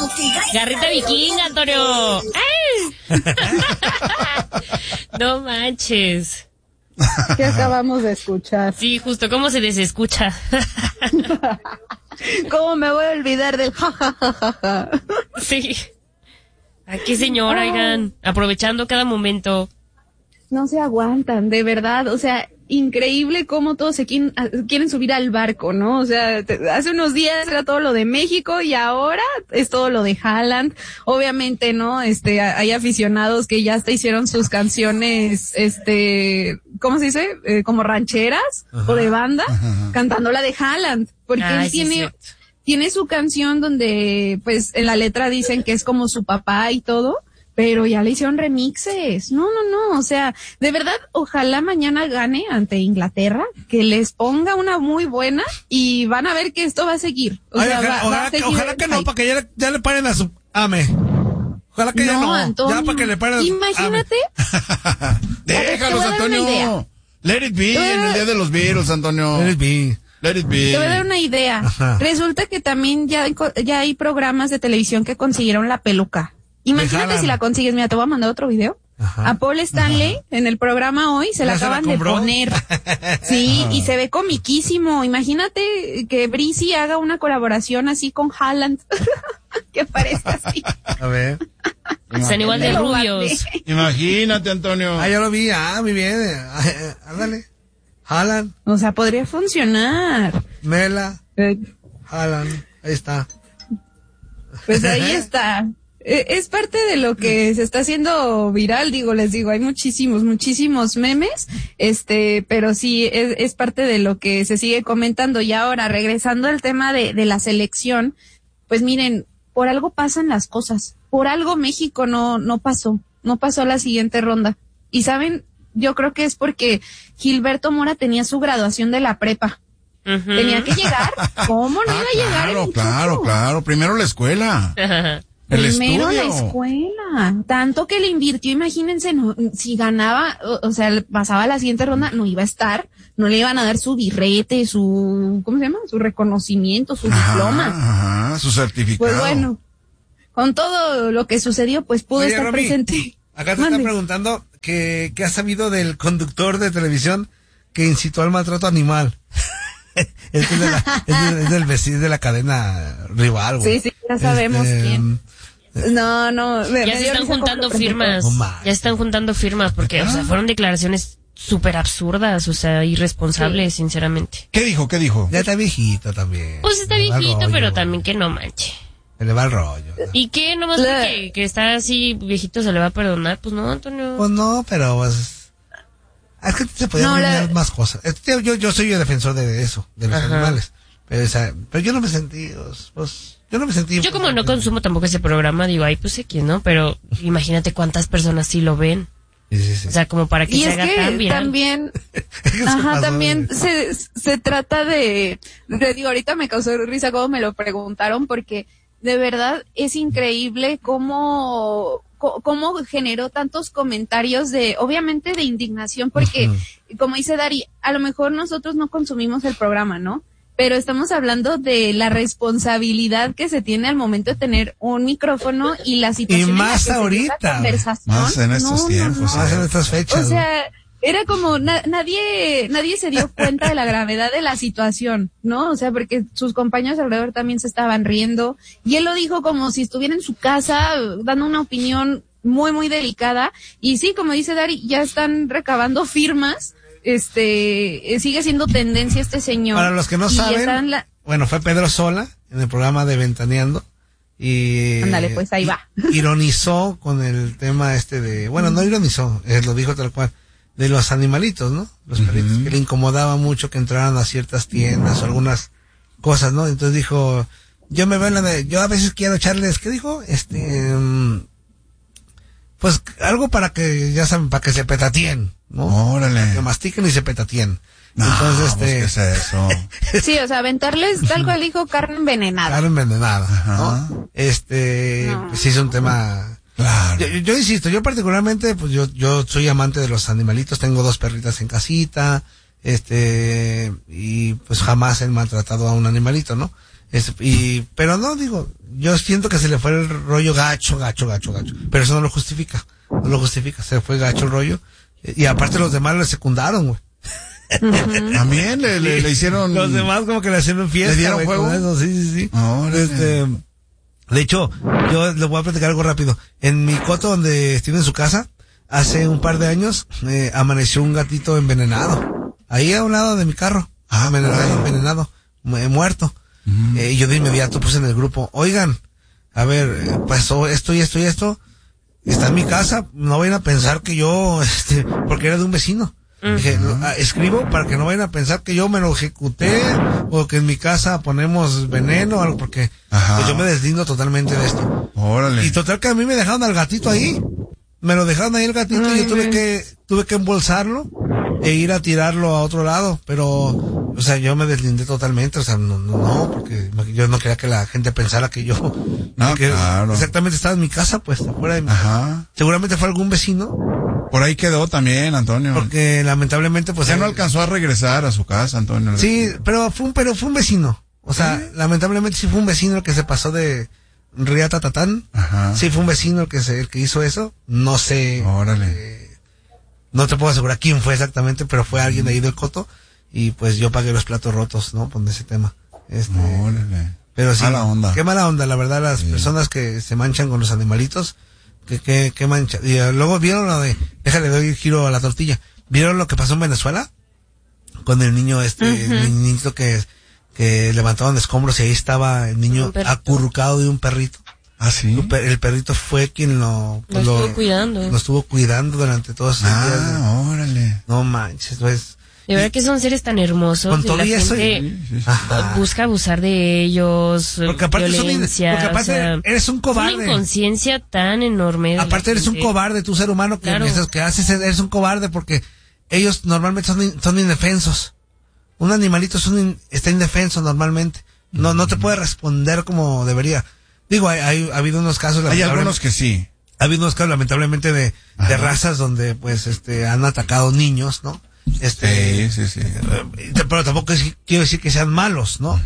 Garrita vikinga, Antonio. ¡Ay! No manches. ¿Qué acabamos de escuchar? Sí, justo, ¿cómo se desescucha? ¿Cómo me voy a olvidar del jajajaja? Sí. Aquí, señora, oigan, aprovechando cada momento. No se aguantan, de verdad, o sea, increíble cómo todos se quieren subir al barco, ¿no? O sea, hace unos días era todo lo de México y ahora es todo lo de Haaland. Obviamente, ¿no? Hay aficionados que ya hasta hicieron sus canciones, ¿cómo se dice? Como rancheras, ajá, o de banda, ajá, cantando la de Haaland, porque él tiene su canción donde, pues, en la letra dicen que es como su papá y todo, pero ya le hicieron remixes. No, o sea, de verdad, ojalá mañana gane ante Inglaterra, que les ponga una muy buena y van a ver que esto va a seguir. Ojalá que no, para que ya le paren a su ame. Ojalá que ya no, Antonio, ya para que le paren a su imagínate. Déjalos, Antonio. Let it be en el día de los Beatles, Antonio. Let it be. Let it be. Te voy a dar una idea. Ajá. Resulta que también ya hay programas de televisión que consiguieron la peluca. Imagínate si la consigues, mira, te voy a mandar otro video. Ajá. A Paul Stanley, ajá, en el programa hoy, se la acaban de poner. Sí, y se ve comiquísimo. Imagínate que Breezy haga una colaboración así con Haaland. Que parezca así. A ver. Están igual de rubios. Imagínate, Antonio. Ya lo vi, muy bien. Ándale. Haaland. O sea, podría funcionar. Mela. Haaland. Ahí está. Pues ahí está. Es parte de lo que se está haciendo viral, les digo, hay muchísimos memes, pero sí, es parte de lo que se sigue comentando. Y ahora, regresando al tema de la selección, pues miren, por algo pasan las cosas, por algo México no pasó a la siguiente ronda. Y saben, yo creo que es porque Gilberto Mora tenía su graduación de la prepa. Uh-huh. Tenía que llegar, ¿cómo no iba a llegar? Claro, primero la escuela. Primero la escuela, tanto que le invirtió, imagínense, si ganaba, o sea, pasaba a la siguiente ronda, no iba a estar, no le iban a dar su birrete, ¿cómo se llama? Su reconocimiento, su diploma. Ajá, su certificado. Pues bueno, con todo lo que sucedió, pues pudo estar Romy, presente. Acá te están preguntando ¿qué has sabido del conductor de televisión que incitó al maltrato animal? Es del vecino de la cadena rival, güey. Sí, ya sabemos quién. No. Ya se están juntando firmas. Ya están juntando firmas porque, o sea, fueron declaraciones súper absurdas, o sea, irresponsables, sinceramente. ¿Qué dijo? Ya está viejito también. Pues está viejito, pero también que no manche. Se le va el rollo. ¿Y qué? Nomás porque que está así viejito se le va a perdonar. Pues no, Antonio. Pues no, pero pues... Es que se podían eliminar más cosas. Yo soy el defensor de eso, de los animales. Pero yo no me sentí, Yo como no consumo tampoco ese programa, digo, ay, pues sé quién, ¿no? Pero imagínate cuántas personas sí lo ven. Sí. O sea, como para que se haga tan viral. También, también se trata de digo, ahorita me causó risa cuando me lo preguntaron, porque de verdad es increíble cómo generó tantos comentarios obviamente de indignación, porque, como dice Dari, a lo mejor nosotros no consumimos el programa, ¿no? Pero estamos hablando de la responsabilidad que se tiene al momento de tener un micrófono y la situación y más en la que ahorita, se dio la conversación. Más en estos tiempos, más en estas fechas. O sea, era como nadie se dio cuenta de la gravedad de la situación, ¿no? O sea, porque sus compañeros alrededor también se estaban riendo y él lo dijo como si estuviera en su casa dando una opinión muy, muy delicada. Y sí, como dice Dari, ya están recabando firmas. Sigue siendo tendencia este señor. Para los que no saben, bueno, fue Pedro Sola en el programa de Ventaneando y ándale, pues ahí va. Ironizó con el tema no ironizó, lo dijo tal cual, de los animalitos, ¿no? Los perritos, que le incomodaba mucho que entraran a ciertas tiendas o algunas cosas, ¿no? Entonces dijo, yo a veces quiero echarles, ¿qué dijo? Pues algo para que, ya saben, para que se petatíen, ¿no? Órale. Que mastiquen y se petatíen. No, entonces, ¿qué es eso? Sí, o sea, aventarles tal cual dijo carne envenenada. Carne envenenada, ajá, ¿no? Pues sí es un tema. Claro. Yo insisto, yo particularmente, pues yo soy amante de los animalitos, tengo 2 perritas en casita, y pues jamás he maltratado a un animalito, ¿no? Pero no, digo, yo siento que se le fue el rollo gacho, pero eso no lo justifica, se fue gacho el rollo, y aparte los demás le secundaron, güey. También le hicieron... Los demás como que le hicieron fiesta, ¿le dieron juego? Eso, sí. Oh, de hecho, yo les voy a platicar algo rápido. En mi coto donde estuve en su casa, hace un par de años, amaneció un gatito envenenado. Ahí a un lado de mi carro. Envenenado, muerto. Y yo de inmediato puse en el grupo, oigan, a ver, pasó esto y esto y esto. Está en mi casa, no vayan a pensar que yo, porque era de un vecino. Dije, escribo para que no vayan a pensar que yo me lo ejecuté o que en mi casa ponemos veneno o algo, porque pues yo me deslindo totalmente de esto. Órale. Y total que a mí me dejaron al gatito ahí. Me lo dejaron ahí el gatito y yo tuve que embolsarlo e ir a tirarlo a otro lado, pero, o sea, yo me deslindé totalmente, o sea, no, porque yo no quería que la gente pensara que yo, claro. Exactamente estaba en mi casa, pues, afuera de mi casa. Seguramente fue algún vecino. Por ahí quedó también, Antonio. Porque lamentablemente, pues... Ya no alcanzó a regresar a su casa, Antonio. Sí, pero fue un vecino. O sea, lamentablemente sí fue un vecino el que se pasó de Riata Tatán. Sí fue un vecino el que hizo eso. No sé. Órale. No te puedo asegurar quién fue exactamente, pero fue alguien de ahí del coto. Y pues yo pagué los platos rotos, ¿no? Con ese tema. Órale. Pero sí. Mala onda. Qué mala onda, la verdad, las personas que se manchan con los animalitos. Que mancha. Y luego vieron lo de, déjale, doy el giro a la tortilla. ¿Vieron lo que pasó en Venezuela? Con el niño el niñito que levantaban escombros y ahí estaba el niño acurrucado de un perrito. Ah, sí. El perrito fue quien lo estuvo cuidando durante todos esos días. Órale. No manches, pues. De verdad que son seres tan hermosos. Con todo y la gente busca abusar de ellos. Porque aparte violencia, eres un cobarde. Una inconsciencia tan enorme. Aparte eres un cobarde, tú ser humano que eres un cobarde porque ellos normalmente son indefensos. Un animalito está indefenso normalmente. No te puede responder como debería. Digo, ha habido unos casos. Hay algunos que sí. Ha habido unos casos lamentablemente de razas donde pues han atacado niños, ¿no? Sí. Pero tampoco quiero decir que sean malos, ¿no?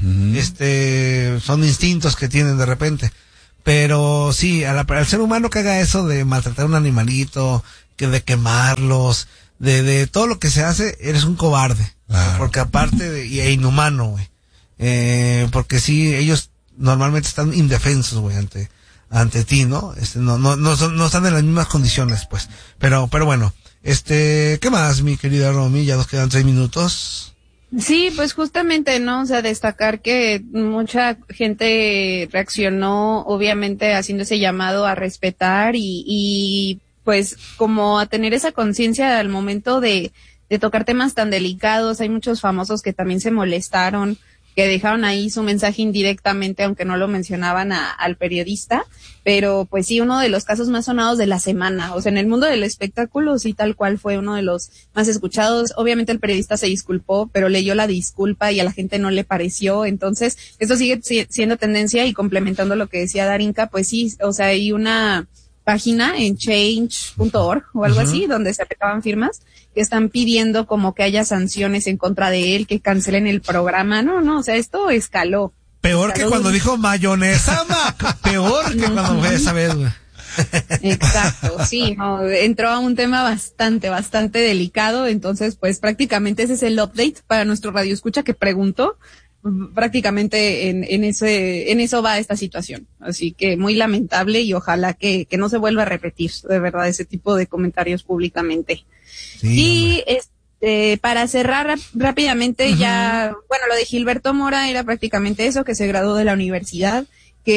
Son instintos que tienen de repente. Pero sí, al ser humano que haga eso de maltratar a un animalito, de quemarlos, de todo lo que se hace, eres un cobarde. Claro. Porque aparte e inhumano, güey. Porque sí, ellos normalmente están indefensos, güey, ante ti, ¿no? No están en las mismas condiciones, pues. Pero bueno. ¿Qué más, mi querida Romy? Ya nos quedan 3 minutos. Sí, pues justamente, ¿no? O sea, destacar que mucha gente reaccionó, obviamente, haciendo ese llamado a respetar y pues, como a tener esa conciencia al momento de tocar temas tan delicados. Hay muchos famosos que también se molestaron, que dejaron ahí su mensaje indirectamente, aunque no lo mencionaban al periodista, pero pues sí, uno de los casos más sonados de la semana, o sea, en el mundo del espectáculo sí, tal cual fue uno de los más escuchados. Obviamente el periodista se disculpó, pero leyó la disculpa y a la gente no le pareció. Entonces esto sigue siendo tendencia, y complementando lo que decía Darinka, pues sí, o sea, hay una página en change.org o algo así, donde se aplicaban firmas, que están pidiendo como que haya sanciones en contra de él, que cancelen el programa. No, o sea, esto escaló. Peor que cuando dijo mayonesa, peor que cuando fue esa vez, güey. Exacto, sí, entró a un tema bastante delicado. Entonces, pues prácticamente ese es el update para nuestro radioescucha que preguntó. Prácticamente en eso va esta situación. Así que muy lamentable, y ojalá que no se vuelva a repetir, de verdad, ese tipo de comentarios públicamente. Sí, y para cerrar rápidamente, ya, bueno, lo de Gilberto Mora era prácticamente eso, que se graduó de la universidad,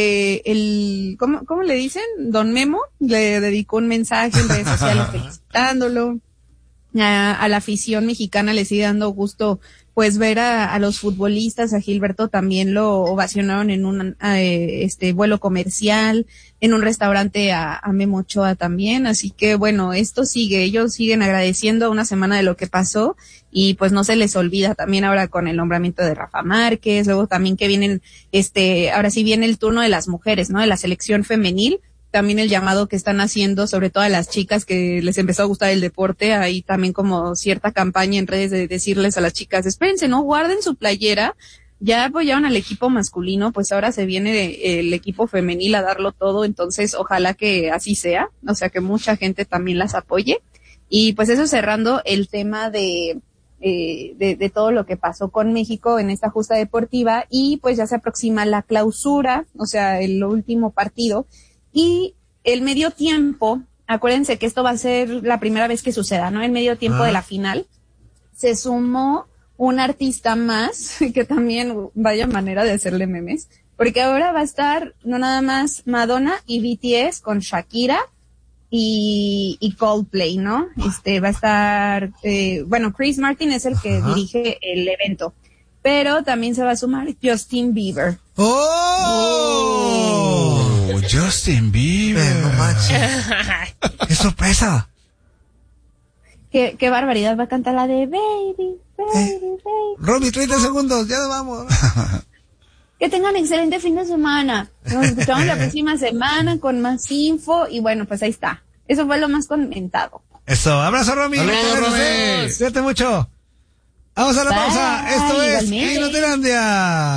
que ¿cómo le dicen? Don Memo le dedicó un mensaje en redes sociales felicitándolo. A la afición mexicana le sigue dando gusto pues ver a los futbolistas. A Gilberto también lo ovacionaron en un vuelo comercial, en un restaurante a Memo Ochoa también. Así que bueno, esto sigue, ellos siguen agradeciendo a una semana de lo que pasó, y pues no se les olvida también ahora con el nombramiento de Rafa Márquez. Luego también que vienen, ahora sí viene el turno de las mujeres, ¿no? De la selección femenil. También el llamado que están haciendo, sobre todo a las chicas que les empezó a gustar el deporte, hay también como cierta campaña en redes de decirles a las chicas, espérense, no guarden su playera, ya apoyaron al equipo masculino, pues ahora se viene el equipo femenil a darlo todo, entonces ojalá que así sea, o sea que mucha gente también las apoye. Y pues eso cerrando el tema de todo lo que pasó con México en esta justa deportiva, y pues ya se aproxima la clausura, o sea, el último partido, y el medio tiempo, acuérdense que esto va a ser la primera vez que suceda, ¿no? El medio tiempo de la final, se sumó un artista más, que también vaya manera de hacerle memes, porque ahora va a estar no nada más Madonna y BTS con Shakira y Coldplay, ¿no? Va a estar, Chris Martin es el que dirige el evento, pero también se va a sumar Justin Bieber. ¡Oh! Justin Bieber. No manches. ¡Qué sorpresa! Qué barbaridad, va a cantar la de Baby, Baby. Romy, 30 segundos, ya nos vamos. Que tengan excelente fin de semana. Nos escuchamos la próxima semana con más info y bueno, pues ahí está. Eso fue lo más comentado. Eso, abrazo Romy. Saludos, Romy. Cuídate mucho. Vamos a la pausa. Esto es Inotelandia.